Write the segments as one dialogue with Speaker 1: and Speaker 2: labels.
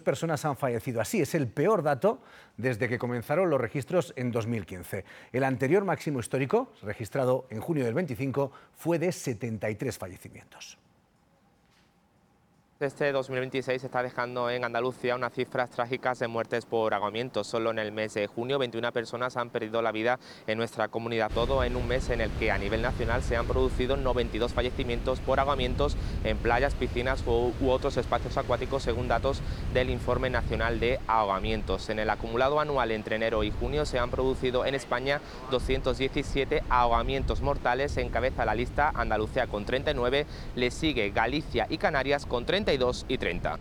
Speaker 1: personas han fallecido. Así es el peor dato desde que comenzaron los registros en 2015. El anterior máximo histórico, registrado en junio del 25, fue de 73 fallecimientos.
Speaker 2: Este 2026 está dejando en Andalucía unas cifras trágicas de muertes por ahogamiento. Solo en el mes de junio 21 personas han perdido la vida en nuestra comunidad, todo en un mes en el que a nivel nacional se han producido 92 fallecimientos por ahogamientos en playas, piscinas u otros espacios acuáticos, según datos del Informe Nacional de Ahogamientos. En el acumulado anual entre enero y junio se han producido en España 217 ahogamientos mortales. Encabeza la lista Andalucía con 39, le sigue Galicia y Canarias con 32 y 30.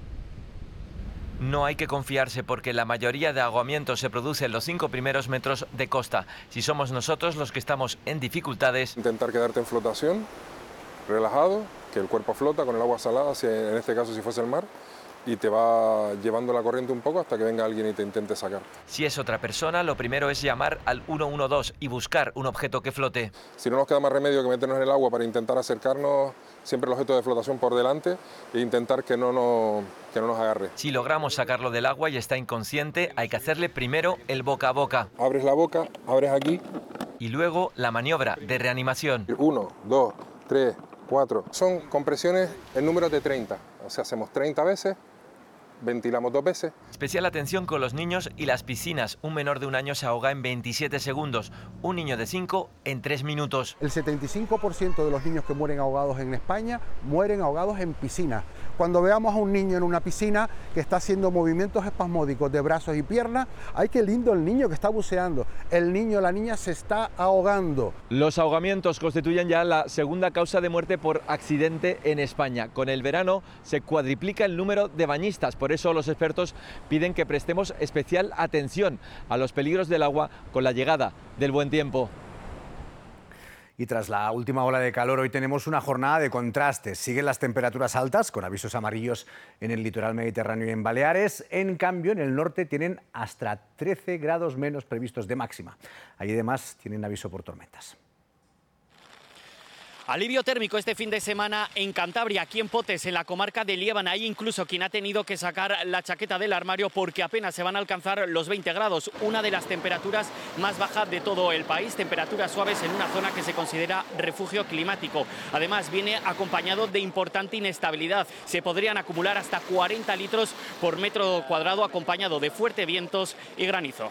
Speaker 3: No hay que confiarse porque la mayoría de ahogamientos se produce en los 5 primeros metros de costa. Si somos nosotros los que estamos en dificultades...
Speaker 4: Intentar quedarte en flotación, relajado, que el cuerpo flota con el agua salada, en este caso si fuese el mar, y te va llevando la corriente un poco hasta que venga alguien y te intente sacar.
Speaker 3: Si es otra persona, lo primero es llamar al 112 y buscar un objeto que flote.
Speaker 4: Si no nos queda más remedio que meternos en el agua para intentar acercarnos, siempre el objeto de flotación por delante e intentar que no nos agarre.
Speaker 3: Si logramos sacarlo del agua y está inconsciente, hay que hacerle primero el boca a boca.
Speaker 4: Abres la boca, abres aquí.
Speaker 3: Y luego la maniobra de reanimación.
Speaker 4: 1, 2, 3, 4. Son compresiones en números de 30. O sea, hacemos 30 veces. Ventilamos 2 veces.
Speaker 3: Especial atención con los niños y las piscinas. Un menor de 1 año se ahoga en 27 segundos. Un niño de 5 en 3 minutos.
Speaker 5: El 75% de los niños que mueren ahogados en España mueren ahogados en piscinas. Cuando veamos a un niño en una piscina que está haciendo movimientos espasmódicos de brazos y piernas, ¡ay, qué lindo el niño que está buceando! El niño o la niña se está ahogando.
Speaker 3: Los ahogamientos constituyen ya la segunda causa de muerte por accidente en España. Con el verano se cuadriplica el número de bañistas. Por eso los expertos piden que prestemos especial atención a los peligros del agua con la llegada del buen tiempo.
Speaker 1: Y tras la última ola de calor, hoy tenemos una jornada de contrastes. Siguen las temperaturas altas, con avisos amarillos en el litoral mediterráneo y en Baleares. En cambio, en el norte tienen hasta 13 grados menos previstos de máxima. Allí además tienen aviso por tormentas.
Speaker 6: Alivio térmico este fin de semana en Cantabria, aquí en Potes, en la comarca de Liébana. Hay incluso quien ha tenido que sacar la chaqueta del armario porque apenas se van a alcanzar los 20 grados, una de las temperaturas más bajas de todo el país, temperaturas suaves en una zona que se considera refugio climático. Además, viene acompañado de importante inestabilidad. Se podrían acumular hasta 40 litros por metro cuadrado, acompañado de fuertes vientos y granizo.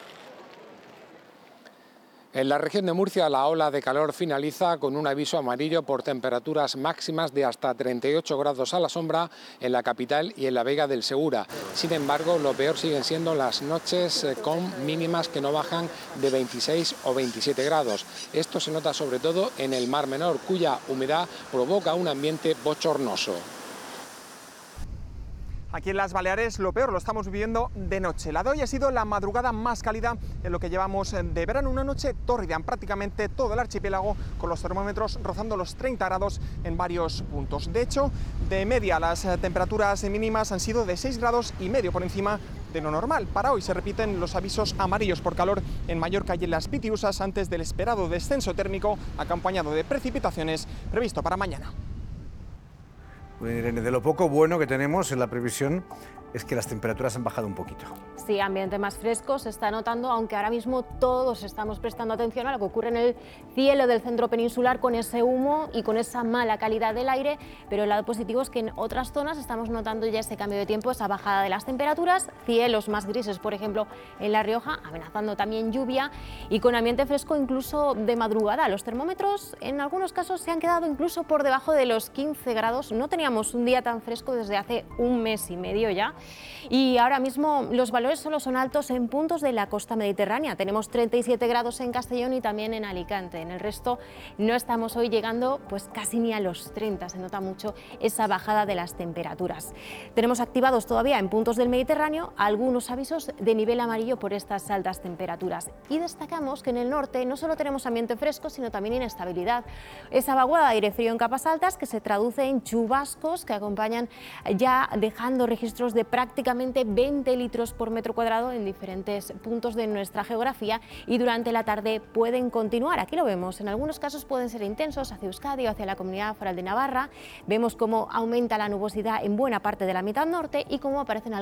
Speaker 7: En la región de Murcia, la ola de calor finaliza con un aviso amarillo por temperaturas máximas de hasta 38 grados a la sombra en la capital y en la Vega del Segura. Sin embargo, lo peor siguen siendo las noches con mínimas que no bajan de 26 o 27 grados. Esto se nota sobre todo en el Mar Menor, cuya humedad provoca un ambiente bochornoso.
Speaker 8: Aquí en las Baleares lo peor lo estamos viviendo de noche. La de hoy ha sido la madrugada más cálida en lo que llevamos de verano. Una noche tórrida en prácticamente todo el archipiélago, con los termómetros rozando los 30 grados en varios puntos. De hecho, de media las temperaturas mínimas han sido de 6,5 grados por encima de lo normal. Para hoy se repiten los avisos amarillos por calor en Mallorca y en las Pitiusas antes del esperado descenso térmico acompañado de precipitaciones previsto para mañana.
Speaker 1: Irene, de lo poco bueno que tenemos en la previsión es que las temperaturas han bajado un poquito.
Speaker 9: Sí, ambiente más fresco se está notando, aunque ahora mismo todos estamos prestando atención a lo que ocurre en el cielo del centro peninsular con ese humo y con esa mala calidad del aire, pero el lado positivo es que en otras zonas estamos notando ya ese cambio de tiempo, esa bajada de las temperaturas, cielos más grises, por ejemplo, en La Rioja, amenazando también lluvia y con ambiente fresco incluso de madrugada. Los termómetros en algunos casos se han quedado incluso por debajo de los 15 grados. No teníamos un día tan fresco desde hace un mes y medio ya. Y ahora mismo los valores solo son altos en puntos de la costa mediterránea. Tenemos 37 grados en Castellón y también en Alicante. En el resto no estamos hoy llegando pues casi ni a los 30. Se nota mucho esa bajada de las temperaturas. Tenemos activados todavía en puntos del Mediterráneo algunos avisos de nivel amarillo por estas altas temperaturas. Y destacamos que en el norte no solo tenemos ambiente fresco, sino también inestabilidad. Esa vaguada de aire frío en capas altas que se traduce en chubascos que acompañan ya dejando registros de prácticamente 20 litros por metro cuadrado en diferentes puntos de nuestra geografía y durante la tarde pueden continuar. Aquí lo vemos, en algunos casos pueden ser intensos hacia Euskadi o hacia la Comunidad Foral de Navarra. Vemos cómo aumenta la nubosidad en buena parte de la mitad norte y cómo aparecen